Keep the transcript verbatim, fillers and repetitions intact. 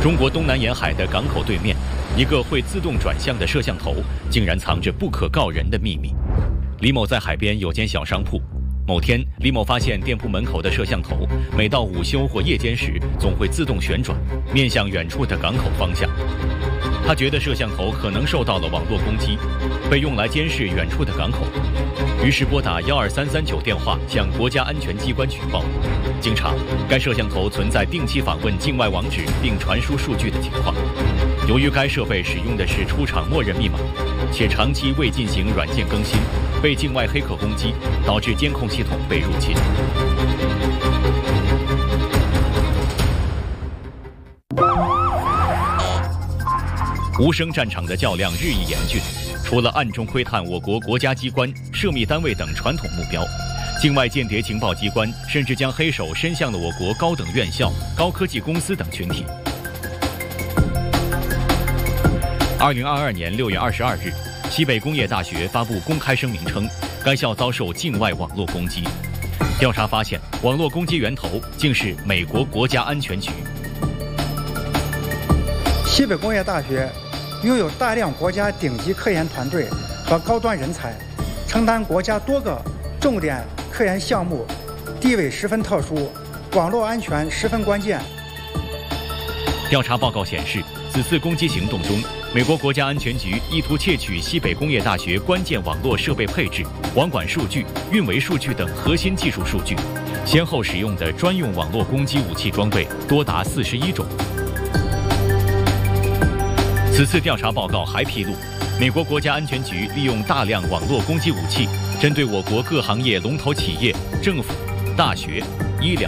中国东南沿海的港口对面，一个会自动转向的摄像头，竟然藏着不可告人的秘密。李某在海边有间小商铺，某天，李某发现店铺门口的摄像头，每到午休或夜间时，总会自动旋转，面向远处的港口方向。他觉得摄像头可能受到了网络攻击，被用来监视远处的港口，于是拨打幺二三三九电话向国家安全机关举报。经查，该摄像头存在定期访问境外网址并传输数据的情况。由于该设备使用的是出厂默认密码，且长期未进行软件更新，被境外黑客攻击，导致监控系统被入侵。无声战场的较量日益严峻，除了暗中窥探我国国家机关、涉密单位等传统目标，境外间谍情报机关甚至将黑手伸向了我国高等院校、高科技公司等群体。二零二二年六月二十二日，西北工业大学发布公开声明称，该校遭受境外网络攻击。调查发现，网络攻击源头竟是美国国家安全局。 西北工业大学拥有大量国家顶级科研团队和高端人才，承担国家多个重点科研项目，地位十分特殊，网络安全十分关键。 调查报告显示，此次攻击行动中，美国国家安全局意图窃取西北工业大学关键网络设备配置、网管数据、运维数据等核心技术数据，先后使用的专用网络攻击武器装备多达四十一种。此次调查报告还披露，美国国家安全局利用大量网络攻击武器，针对我国各行业龙头企业、政府、大学、医疗。